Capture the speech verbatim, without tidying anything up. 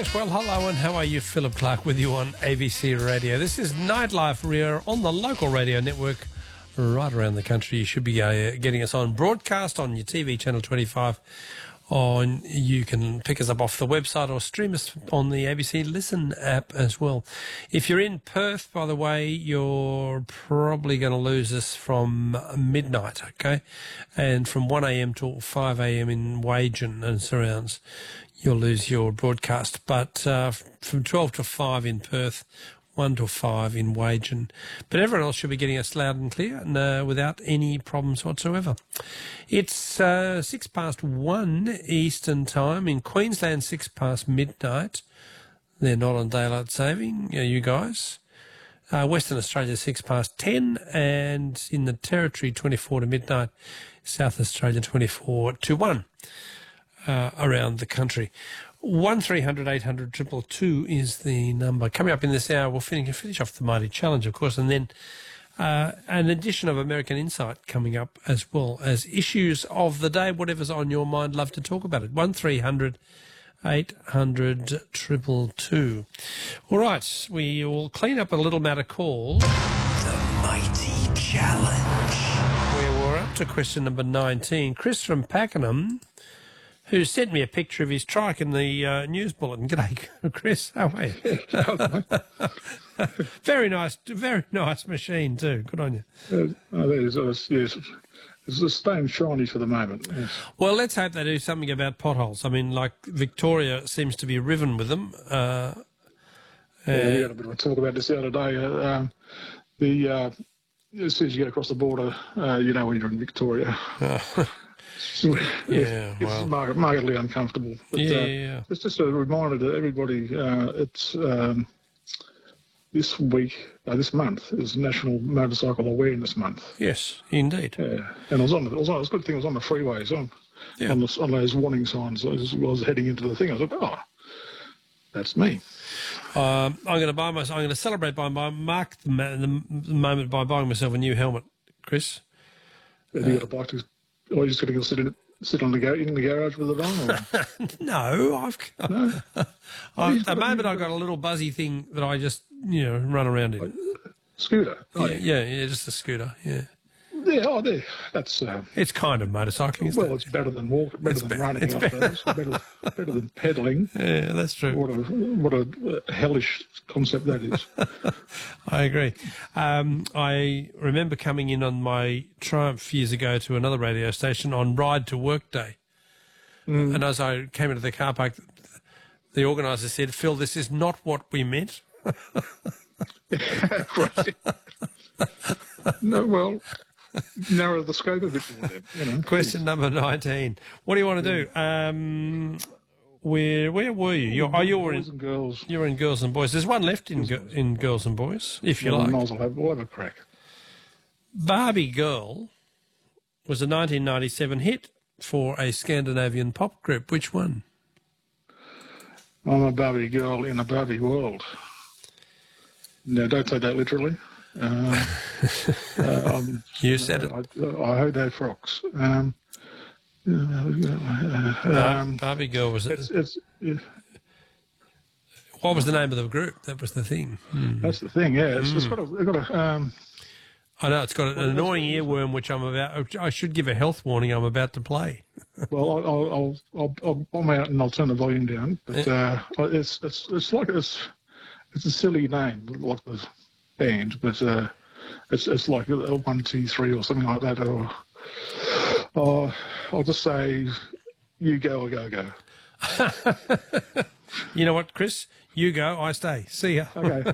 Yes, well, hello and how are you? Philip Clark with you on A B C Radio. This is Nightlife. We're on the local radio network right around the country. You should be uh, getting us on broadcast on your T V, Channel twenty-five. On you can pick us up off the website or stream us on the A B C Listen app as well. If you're in Perth, by the way, you're probably going to lose us from midnight, okay? And from one a.m. till five a.m. in Wagen and surrounds, you'll lose your broadcast. But uh, from twelve to five in Perth, one to five in Wagen. But everyone else should be getting us loud and clear and uh, without any problems whatsoever. It's uh, six past one Eastern time. In Queensland, six past midnight. They're not on daylight saving, uh, you guys. Uh, Western Australia, six past ten. And in the Territory, twenty-four to midnight. South Australia, twenty-four to one uh, around the country. one three hundred eight hundred two two two is the number. Coming up in this hour, we'll finish, finish off the Mighty Challenge, of course, and then uh, an edition of American Insight coming up, as well as issues of the day, whatever's on your mind. Love to talk about it. one three hundred eight hundred two two two. All right, we will clean up a little matter called The Mighty Challenge, where we're up to question number nineteen. Chris from Pakenham, who sent me a picture of his trike in the uh, news bulletin. G'day, Chris. How are you? Very nice, very nice machine too. Good on you. Uh, oh, there's, uh, yes, it's the staying shiny for the moment. Yes. Well, let's hope they do something about potholes. I mean, like Victoria seems to be riven with them. Uh, yeah, we had a bit of a talk about this the other day. Uh, um, the uh, as soon as you get across the border, uh, you know when you're in Victoria. Uh, yeah, it's well, mark- markedly uncomfortable. But, yeah, uh, yeah. It's just a reminder to everybody. Uh, it's um, this week, uh, this month is National Motorcycle Awareness Month. Yes, indeed. Yeah, and I was on. The, I was on. It's a good thing I was on the freeways on, Yeah. on, the, on those warning signs. I was, I was heading into the thing. I was like, oh, that's me. Um, I'm going to buy myself. I'm going to celebrate by, by mark the, ma- the moment by buying myself a new helmet, Chris. Have you got a bike to? Or are you just going to go sit in, sit on the gar- in the garage with it on? Or? No, I've. No. I, at the moment, I've got a little buzzy thing that I just, you know, run around in. Scooter. Oh, Yeah, yeah, yeah, just a scooter. Yeah, yeah. Oh, there. That's. Uh, it's kind of motorcycling. Isn't well, it? it's better than walking. Better It's than be- running. it's I be- suppose. better, better than pedalling. Yeah, that's true. What a what a uh, hellish concept that is. I agree. Um, I remember coming in on my Triumph years ago to another radio station on Ride to Work Day. Mm. And as I came into the car park, the organiser said, Phil, this is not what we meant. Right. No, well, narrow the scope of it more then, you know. Question number nineteen. What do you want to do? Um, where where were you? You're, oh, you were Boys in, and girls. you were in Girls and Boys. There's one left in Gi- in Girls and Boys, if you Yeah, like. might as well have, we'll have a crack. Barbie Girl was a nineteen ninety-seven hit for a Scandinavian pop group. Which one? I'm a Barbie girl in a Barbie world. No, don't take that literally. Uh, uh, um, You said it. I, I hope they're frocks. Um, uh, Uh, um, Barbie Girl was. it's, it's, it, What was the name of the group? That was the thing. Hmm. that's the thing, yeah. It's, it's got a, it's got a um, I know it's got an annoying earworm, which I'm about. I should give a health warning. I'm about to play. well, I'll, I'll, I'll, I'll, I'll bomb out and I'll turn the volume down. But uh, it's, it's, it's like it's, it's a silly name, like the band, but uh, it's, it's like a one, two, three, or something like that. Or, or I'll just say, you go or go go. You know what, Chris? You go. I stay. See ya. Okay.